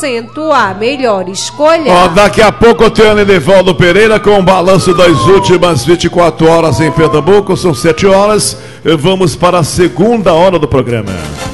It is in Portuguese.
100% a melhor escolha. Ó, daqui a pouco eu tenho Nivaldo Pereira com o balanço das últimas 24 horas em Pernambuco. São 7 horas. Vamos para a segunda hora do programa.